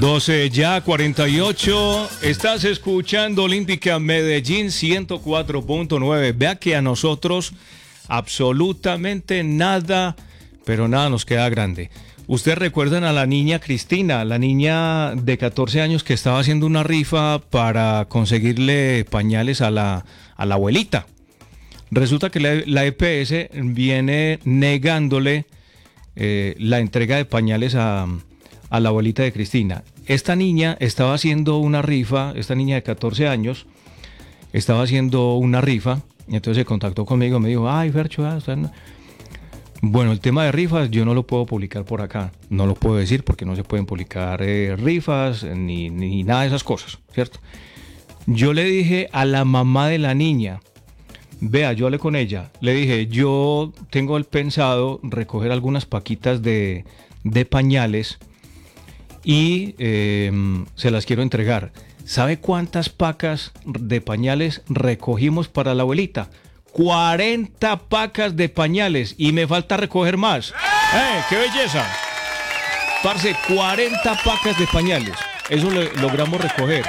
12 ya 48. Estás escuchando Olímpica Medellín 104.9. Vea que a nosotros absolutamente nada, pero nada nos queda grande. Ustedes recuerdan a la niña Cristina, la niña de 14 años que estaba haciendo una rifa para conseguirle pañales a la abuelita. Resulta que la EPS viene negándole la entrega de pañales a la abuelita de Cristina. Esta niña estaba haciendo una rifa, esta niña de 14 años, estaba haciendo una rifa, y entonces se contactó conmigo, me dijo, ay, Fercho, bueno, el tema de rifas yo no lo puedo publicar por acá, no lo puedo decir porque no se pueden publicar rifas ni nada de esas cosas, ¿cierto? Yo le dije a la mamá de la niña, vea, yo hablé con ella, le dije, yo tengo el pensado recoger algunas paquitas de pañales y se las quiero entregar. ¿Sabe cuántas pacas de pañales recogimos para la abuelita? 40 pacas de pañales y me falta recoger más. ¡Qué belleza! Parce, 40 pacas de pañales. Eso logramos recoger.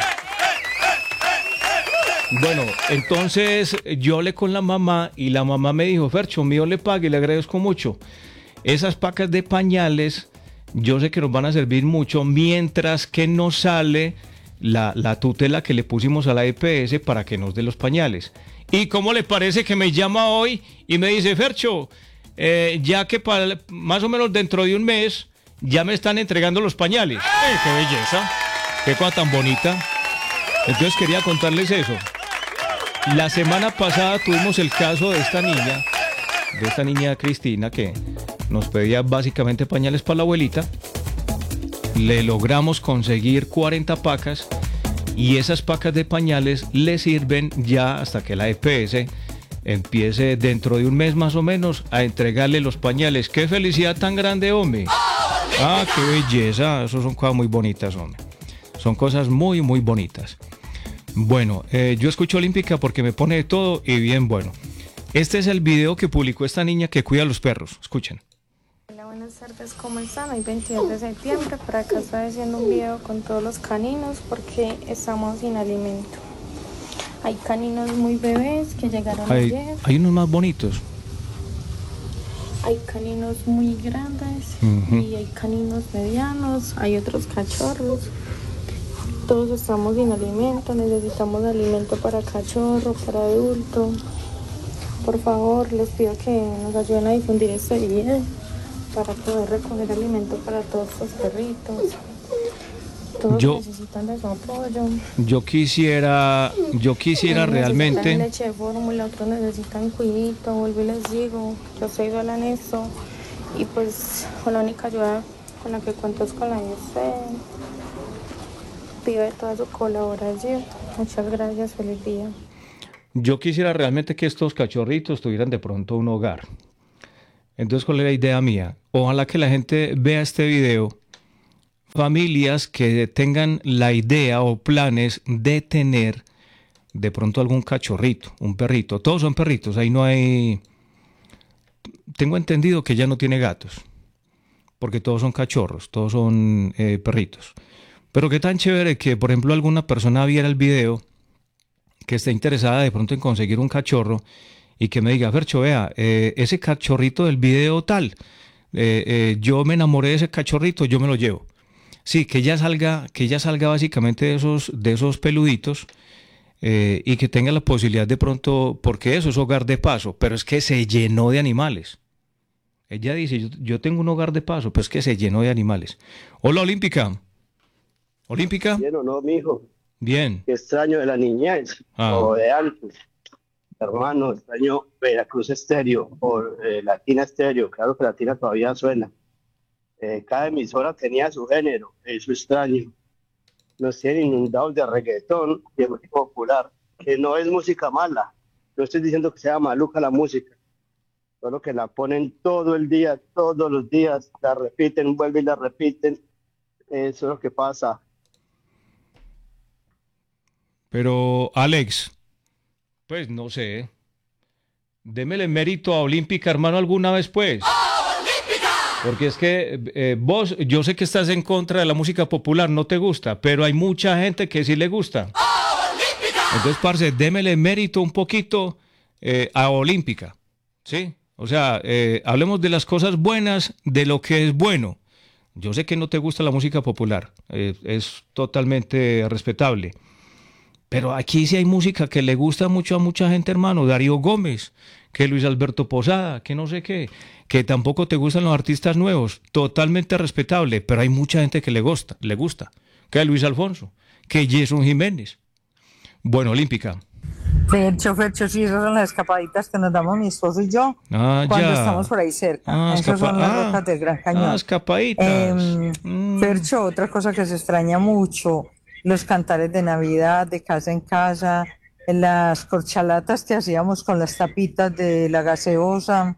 Bueno, entonces yo hablé con la mamá y la mamá me dijo, Fercho, mío le pague, le agradezco mucho. Esas pacas de pañales yo sé que nos van a servir mucho mientras que nos sale la tutela que le pusimos a la EPS para que nos dé los pañales. ¿Y cómo le parece que me llama hoy y me dice, Fercho, ya que para más o menos dentro de un mes ya me están entregando los pañales? ¡Qué belleza! ¡Qué cosa tan bonita! Entonces quería contarles eso. La semana pasada tuvimos el caso de esta niña Cristina, que nos pedía básicamente pañales para la abuelita. Le logramos conseguir 40 pacas y esas pacas de pañales le sirven ya hasta que la EPS empiece dentro de un mes más o menos a entregarle los pañales. ¡Qué felicidad tan grande, hombre! ¡Ah, qué belleza! Eso son cosas muy bonitas, hombre. Son cosas muy, muy bonitas. Bueno, yo escucho Olímpica porque me pone de todo y bien bueno. Este es el video que publicó esta niña que cuida a los perros. Escuchen. Hola, buenas tardes, ¿cómo están? Hoy 22 de septiembre, por acá estoy haciendo un video con todos los caninos porque estamos sin alimento. Hay caninos muy bebés que llegaron ayer. Hay unos más bonitos. Hay caninos muy grandes y hay caninos medianos, hay otros cachorros. Todos estamos sin alimento, necesitamos alimento para cachorro, para adulto. Por favor, les pido que nos ayuden a difundir este video para poder recoger alimento para todos estos perritos. Todos necesitan de su apoyo. Yo quisiera realmente. Necesitan leche de fórmula, otros necesitan cuidito, vuelvo y les digo, yo soy sola en esto y pues con la única ayuda con la que cuento es con la de usted. Pido de toda su colaboración. Muchas gracias, feliz día. Yo quisiera realmente que estos cachorritos tuvieran de pronto un hogar. Entonces, ¿cuál es la idea mía? Ojalá que la gente vea este video. Familias que tengan la idea o planes de tener de pronto algún cachorrito, un perrito. Todos son perritos, ahí no hay. Tengo entendido que ya no tiene gatos, porque todos son cachorros, todos son perritos. Pero qué tan chévere que, por ejemplo, alguna persona viera el video, que esté interesada de pronto en conseguir un cachorro y que me diga, Fercho, vea, ese cachorrito del video tal, yo me enamoré de ese cachorrito, yo me lo llevo. Sí, que ya salga básicamente de esos peluditos y que tenga la posibilidad de pronto, porque eso es hogar de paso, pero es que se llenó de animales. Ella dice, yo tengo un hogar de paso, pero es que se llenó de animales. Hola, Olímpica. ¿Olímpica? ¿Bien o no, mijo? Bien. Qué extraño de la niñez, o de antes. Hermano, extraño Veracruz Estéreo, o Latina Estéreo. Claro que Latina todavía suena. Cada emisora tenía su género, eso extraño. Nos tienen inundados de reggaetón, de música popular, que no es música mala. No estoy diciendo que sea maluca la música, solo que la ponen todo el día, todos los días, la repiten, vuelven y la repiten. Eso es lo que pasa. Pero, Alex, pues no sé. Démele mérito a Olímpica, hermano, alguna vez, pues. ¡Olímpica! Porque es que vos, yo sé que estás en contra de la música popular, no te gusta, pero hay mucha gente que sí le gusta. Entonces, parce, démele mérito un poquito a Olímpica, ¿sí? O sea, hablemos de las cosas buenas, de lo que es bueno. Yo sé que no te gusta la música popular, es totalmente respetable. Pero aquí sí hay música que le gusta mucho a mucha gente, hermano. Darío Gómez, que Luis Alberto Posada, que no sé qué, que tampoco te gustan los artistas nuevos. Totalmente respetable, pero hay mucha gente que le gusta. Que Luis Alfonso, que Jason Jiménez. Bueno, Olímpica. Fercho, sí, esas son las escapaditas que nos damos mi esposo y yo cuando estamos por ahí cerca. Esas son las rocas del Gran Cañón. Escapaditas. Fercho, otra cosa que se extraña mucho, los cantares de Navidad, de casa en casa, las corchalatas que hacíamos con las tapitas de la gaseosa,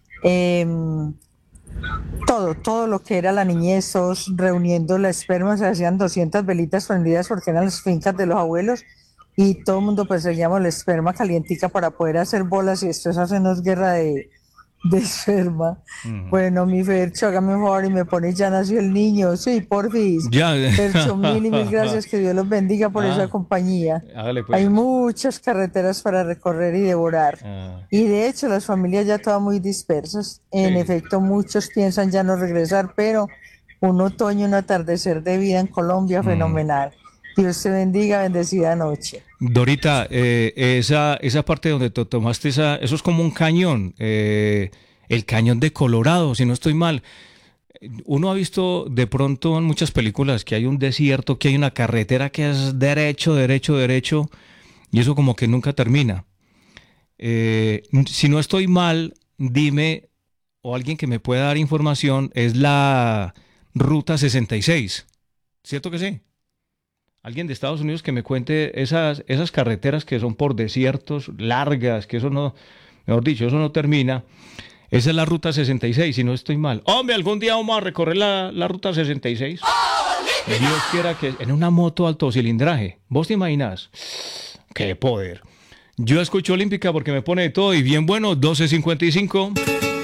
todo lo que era la niñez, todos reuniendo la esperma, se hacían 200 velitas prendidas porque eran las fincas de los abuelos y todo el mundo perseguíamos la esperma calientica para poder hacer bolas y después hacernos guerra de esperma. Bueno, mi Fercho, hágame un favor y me pone, ya nació el niño, sí, porfis. Fercho, mil gracias, que Dios los bendiga por esa compañía. Pues. Hay muchas carreteras para recorrer y devorar. Y de hecho las familias ya todas muy dispersas. En efecto, muchos piensan ya no regresar, pero un otoño, un atardecer de vida en Colombia fenomenal. Dios te bendiga, bendecida noche. Dorita, esa parte donde te tomaste eso es como un cañón, el cañón de Colorado, si no estoy mal. Uno ha visto de pronto en muchas películas que hay un desierto, que hay una carretera que es derecho, y eso como que nunca termina. Si no estoy mal, dime, o alguien que me pueda dar información, es la Ruta 66, ¿cierto que sí? Alguien de Estados Unidos que me cuente esas carreteras que son por desiertos, largas, que eso no, mejor dicho, eso no termina. Esa es la Ruta 66, si no estoy mal. Hombre, algún día vamos a recorrer la Ruta 66. Dios quiera que en una moto alto cilindraje. ¿Vos te imaginas? ¡Qué poder! Yo escucho Olímpica porque me pone de todo y bien bueno, 12:55.